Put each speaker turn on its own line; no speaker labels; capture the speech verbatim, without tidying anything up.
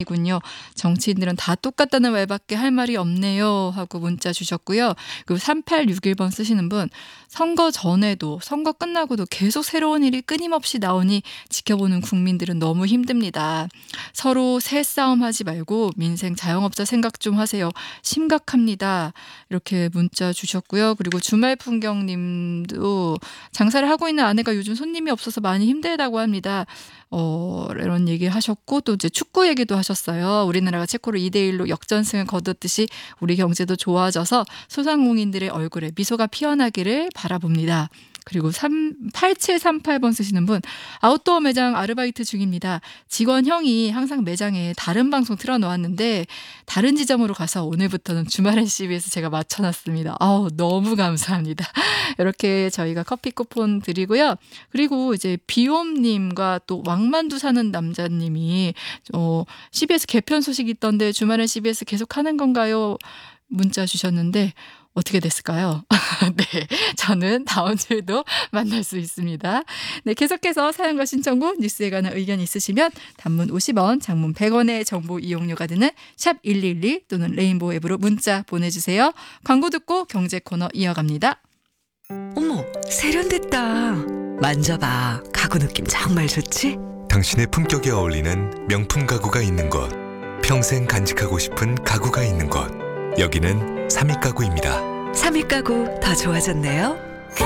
아니군요. 정치인들은 다 똑같다는 말밖에 할 말이 없네요 하고 문자 주셨고요. 그리고 삼팔육일 번 쓰시는 분, 선거 전에도 선거 끝나고도 계속 새로운 일이 끊임없이 나오니 지켜보는 국민들은 너무 힘듭니다. 서로 새싸움 하지 말고 민생 자영업자 생각 좀 하세요. 심각합니다. 이렇게 문자 주셨고요. 그리고 주말 풍경님도 장사를 하고 있는 아내가 요즘 손님이 없어서 많이 힘들다고 합니다. 어, 이런 얘기 하셨고, 또 이제 축구 얘기도 하셨어요. 우리나라가 체코를 이 대 일로 역전승을 거뒀듯이 우리 경제도 좋아져서 소상공인들의 얼굴에 미소가 피어나기를 바라봅니다. 그리고 팔칠삼팔 번 쓰시는 분, 아웃도어 매장 아르바이트 중입니다. 직원 형이 항상 매장에 다른 방송 틀어놓았는데 다른 지점으로 가서 오늘부터는 주말엔 씨비에스 제가 맞춰놨습니다. 아우, 너무 감사합니다. 이렇게 저희가 커피 쿠폰 드리고요. 그리고 이제 비옴님과 또 왕만두 사는 남자님이 어, 씨비에스 개편 소식이 있던데 주말엔 씨비에스 계속 하는 건가요? 문자 주셨는데 어떻게 됐을까요? 네, 저는 다음 주에도 만날 수 있습니다. 네, 계속해서 사연과 신청곡, 뉴스에 관한 의견 있으시면 단문 오십 원, 장문 백 원의 정보 이용료가 드는 샵 일일이 또는 레인보우 앱으로 문자 보내주세요. 광고 듣고 경제 코너 이어갑니다.
어머, 세련됐다. 만져봐. 가구 느낌 정말 좋지?
당신의 품격에 어울리는 명품 가구가 있는 곳, 평생 간직하고 싶은 가구가 있는 곳, 여기는 삼익가구입니다.
삼익가구 더 좋아졌네요.